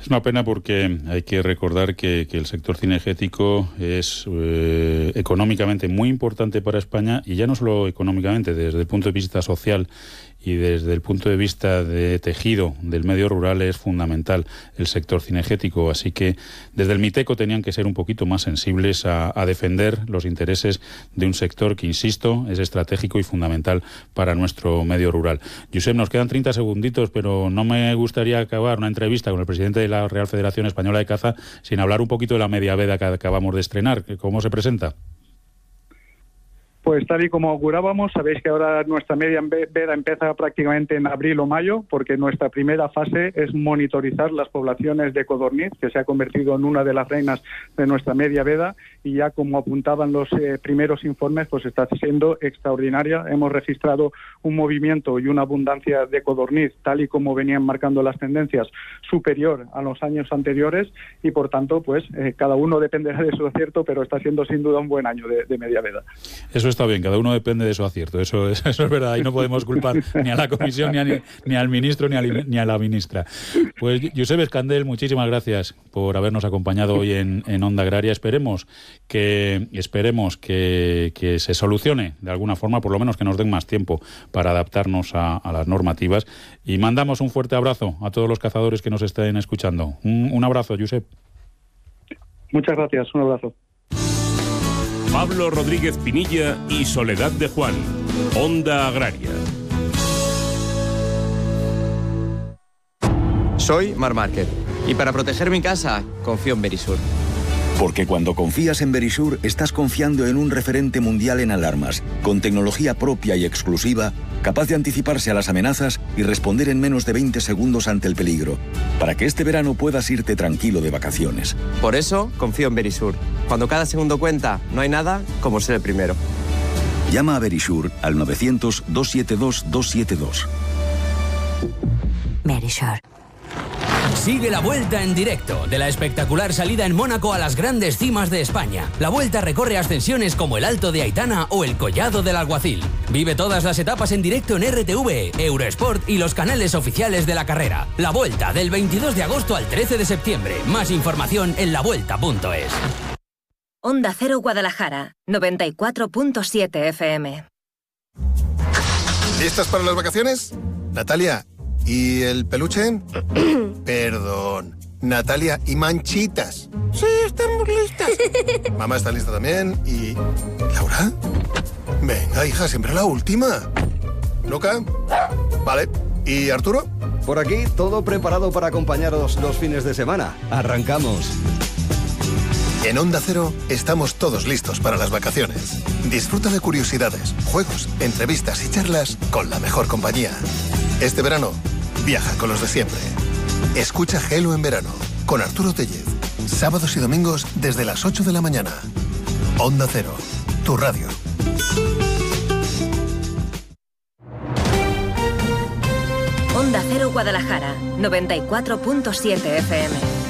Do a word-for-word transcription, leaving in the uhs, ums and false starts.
Es una pena porque hay que recordar que, que el sector cinegético es eh, económicamente muy importante para España, y ya no solo económicamente, desde el punto de vista social y desde el punto de vista de tejido del medio rural es fundamental el sector cinegético. Así que desde el Miteco tenían que ser un poquito más sensibles a, a defender los intereses de un sector que, insisto, es estratégico y fundamental para nuestro medio rural. Josep, nos quedan treinta segunditos, pero no me gustaría acabar una entrevista con el presidente de la Real Federación Española de Caza sin hablar un poquito de la media veda que acabamos de estrenar. ¿Cómo se presenta? Pues tal y como augurábamos, sabéis que ahora nuestra media veda empieza prácticamente en abril o mayo, porque nuestra primera fase es monitorizar las poblaciones de codorniz, que se ha convertido en una de las reinas de nuestra media veda, y ya como apuntaban los eh, primeros informes, pues está siendo extraordinaria. Hemos registrado un movimiento y una abundancia de codorniz, tal y como venían marcando las tendencias, superior a los años anteriores, y por tanto, pues eh, cada uno dependerá de su acierto, pero está siendo sin duda un buen año de, de media veda. Eso está bien, cada uno depende de su acierto, eso es, eso es verdad, y no podemos culpar ni a la comisión, ni, a, ni al ministro, ni a, ni a la ministra. Pues Josep Escandel, muchísimas gracias por habernos acompañado hoy en, en Onda Agraria. Esperemos que esperemos que, que se solucione de alguna forma, por lo menos que nos den más tiempo para adaptarnos a, a las normativas, y mandamos un fuerte abrazo a todos los cazadores que nos estén escuchando. Un, un abrazo, Josep. Muchas gracias, un abrazo. Pablo Rodríguez Pinilla y Soledad de Juan, Onda Agraria. Soy Marc Márquez y para proteger mi casa confío en Verisur. Porque cuando confías en Verisur, estás confiando en un referente mundial en alarmas, con tecnología propia y exclusiva, capaz de anticiparse a las amenazas y responder en menos de veinte segundos ante el peligro, para que este verano puedas irte tranquilo de vacaciones. Por eso confío en Verisur. Cuando cada segundo cuenta, no hay nada como ser el primero. Llama a Verisur al novecientos, doscientos setenta y dos, doscientos setenta y dos. Verisur. Sigue la Vuelta en directo de la espectacular salida en Mónaco a las grandes cimas de España. La Vuelta recorre ascensiones como el Alto de Aitana o el Collado del Alguacil. Vive todas las etapas en directo en R T V, Eurosport y los canales oficiales de la carrera. La Vuelta del veintidós de agosto al trece de septiembre. Más información en la vuelta punto es. Onda Cero Guadalajara, noventa y cuatro punto siete F M. ¿Listas para las vacaciones? Natalia, ¿y el peluche? Perdón. Natalia, ¿y Manchitas? Sí, estamos listas. Mamá está lista también. ¿Y Laura? Venga, hija, siempre la última. ¿Luca? Vale. ¿Y Arturo? Por aquí, todo preparado para acompañaros los fines de semana. Arrancamos. En Onda Cero estamos todos listos para las vacaciones. Disfruta de curiosidades, juegos, entrevistas y charlas con la mejor compañía. Este verano, viaja con los de siempre. Escucha Gelo en verano con Arturo Tellez. Sábados y domingos desde las ocho de la mañana. Onda Cero, tu radio. Onda Cero Guadalajara, noventa y cuatro punto siete F M.